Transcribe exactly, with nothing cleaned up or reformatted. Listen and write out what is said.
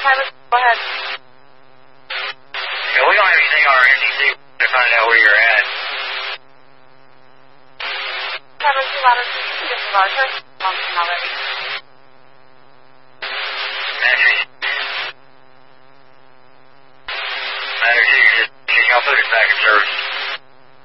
Tyler, go ahead. Yeah, we don't have anything on our N D C to find out where you're at. Tyler, two louder, two, you can get the louder. Function already. Matthew. Matthew, you just, y'all put it back in service.